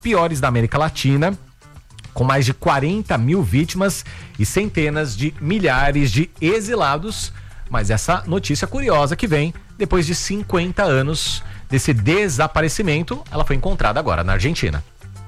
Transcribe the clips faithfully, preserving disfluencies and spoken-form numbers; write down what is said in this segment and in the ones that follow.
piores da América Latina, com mais de quarenta mil vítimas e centenas de milhares de exilados. Mas essa notícia curiosa que vem depois de cinquenta anos desse desaparecimento, ela foi encontrada agora na Argentina.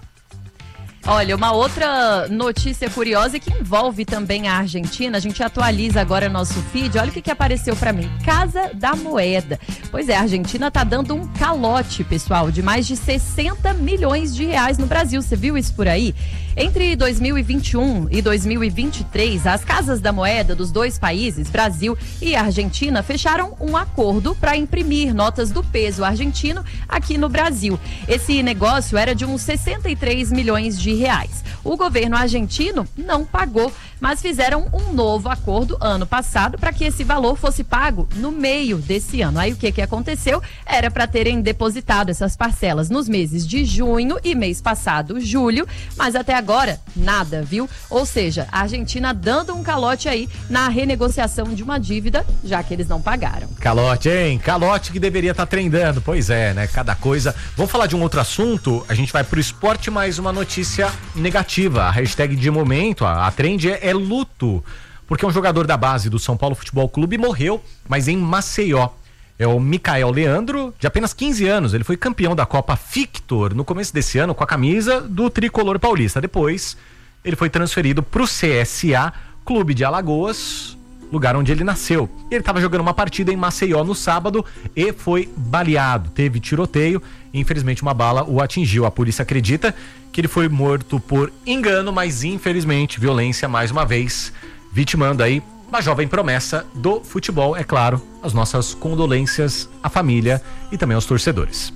Olha, uma outra notícia curiosa que envolve também a Argentina, a gente atualiza agora nosso feed, olha o que, que apareceu pra mim, Casa da Moeda. Pois é, a Argentina tá dando um calote, pessoal, de mais de sessenta milhões de reais no Brasil, você viu isso por aí? Entre dois mil e vinte e um e dois mil e vinte e três, as Casas da Moeda dos dois países, Brasil e Argentina, fecharam um acordo para imprimir notas do peso argentino aqui no Brasil. Esse negócio era de uns sessenta e três milhões de reais. O governo argentino não pagou, mas fizeram um novo acordo ano passado para que esse valor fosse pago no meio desse ano. Aí o que que aconteceu? Era para terem depositado essas parcelas nos meses de junho e mês passado, julho, mas até agora nada, viu? Ou seja, a Argentina dando um calote aí na renegociação de uma dívida, já que eles não pagaram. Calote, hein? Calote que deveria estar tá trendando. Pois é, né? Cada coisa. Vamos falar de um outro assunto. A gente vai pro esporte, mais uma notícia negativa. A hashtag de momento, a, a trend é, é luto, porque um jogador da base do São Paulo Futebol Clube morreu, mas em Maceió. É o Micael Leandro, de apenas quinze anos. Ele foi campeão da Copa Victor no começo desse ano com a camisa do tricolor paulista. Depois, ele foi transferido para o C S A, Clube de Alagoas, lugar onde ele nasceu. Ele estava jogando uma partida em Maceió no sábado e foi baleado. Teve tiroteio e, infelizmente, uma bala o atingiu. A polícia acredita que ele foi morto por engano, mas, infelizmente, violência mais uma vez, vitimando aí uma jovem promessa do futebol. É claro, as nossas condolências à família e também aos torcedores.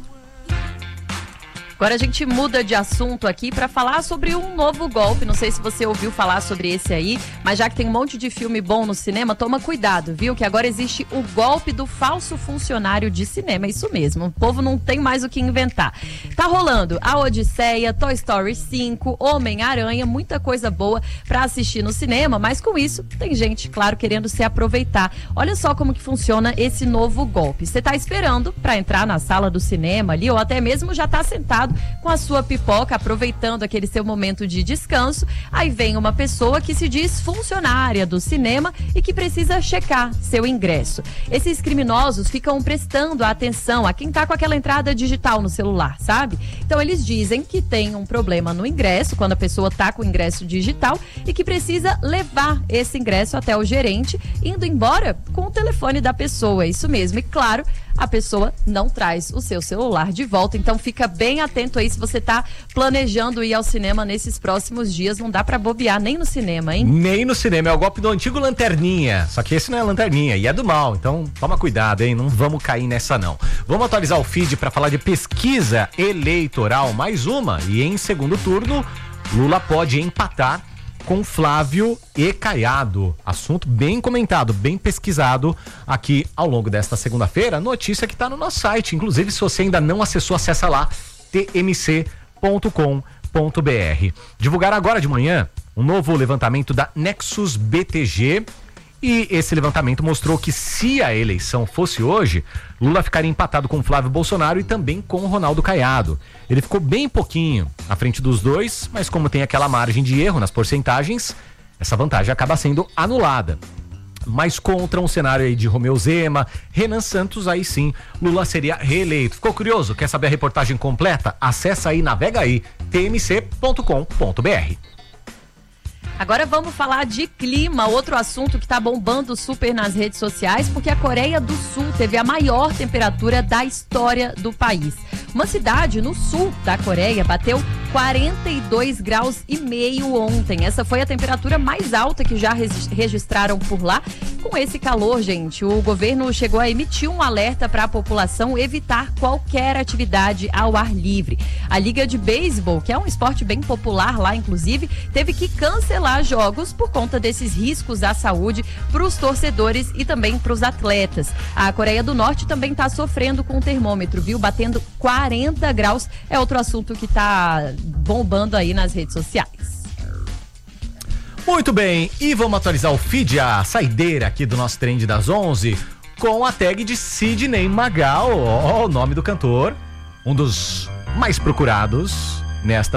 Agora a gente muda de assunto aqui para falar sobre um novo golpe. Não sei se você ouviu falar sobre esse aí, mas já que tem um monte de filme bom no cinema, toma cuidado, viu? Que agora existe o golpe do falso funcionário de cinema. Isso mesmo, o povo não tem mais o que inventar. Tá rolando a Odisseia, Toy Story cinco, Homem-Aranha, muita coisa boa para assistir no cinema, mas com isso tem gente, claro, querendo se aproveitar. Olha só como que funciona esse novo golpe. Você tá esperando para entrar na sala do cinema ali, ou até mesmo já tá sentado com a sua pipoca, aproveitando aquele seu momento de descanso. Aí vem uma pessoa que se diz funcionária do cinema e que precisa checar seu ingresso. Esses criminosos ficam prestando atenção a quem tá com aquela entrada digital no celular, sabe? Então eles dizem que tem um problema no ingresso, quando a pessoa tá com o ingresso digital, e que precisa levar esse ingresso até o gerente, indo embora com o telefone da pessoa. Isso mesmo, e claro, a pessoa não traz o seu celular de volta. Então fica bem atento aí se você tá planejando ir ao cinema nesses próximos dias. Não dá pra bobear nem no cinema, hein? Nem no cinema, é o golpe do antigo lanterninha. Só que esse não é lanterninha e é do mal, então toma cuidado, hein? Não vamos cair nessa não. Vamos atualizar o feed pra falar de pesquisa eleitoral, mais uma. E em segundo turno, Lula pode empatar com Flávio e Caiado. Assunto bem comentado, bem pesquisado aqui ao longo desta segunda-feira. Notícia que está no nosso site. Inclusive, se você ainda não acessou, acessa lá t m c ponto com ponto b r. Divulgaram agora de manhã um novo levantamento da Nexus B T G. E esse levantamento mostrou que, se a eleição fosse hoje, Lula ficaria empatado com Flávio Bolsonaro e também com o Ronaldo Caiado. Ele ficou bem pouquinho à frente dos dois, mas como tem aquela margem de erro nas porcentagens, essa vantagem acaba sendo anulada. Mas contra um cenário aí de Romeu Zema, Renan Santos, aí sim, Lula seria reeleito. Ficou curioso? Quer saber a reportagem completa? Acessa aí, navega aí, t m c ponto com ponto b r. Agora vamos falar de clima, outro assunto que está bombando super nas redes sociais, porque a Coreia do Sul teve a maior temperatura da história do país. Uma cidade no sul da Coreia bateu quarenta e dois graus e meio ontem. Essa foi a temperatura mais alta que já registraram por lá. Com esse calor, gente, o governo chegou a emitir um alerta para a população evitar qualquer atividade ao ar livre. A Liga de Beisebol, que é um esporte bem popular lá, inclusive, teve que cancelar jogos por conta desses riscos à saúde para os torcedores e também para os atletas. A Coreia do Norte também está sofrendo com o termômetro, viu? Batendo quarenta graus. É outro assunto que está bombando aí nas redes sociais. Muito bem, e vamos atualizar o feed, a saideira aqui do nosso Trend das onze, com a tag de Sidney Magal, ó, o nome do cantor, um dos mais procurados nesta